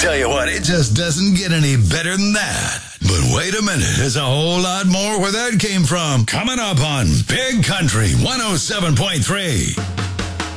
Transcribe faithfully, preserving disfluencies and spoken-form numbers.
Tell you what, it just doesn't get any better than that. But wait a minute, there's a whole lot more where that came from. Coming up on Big Country one oh seven point three.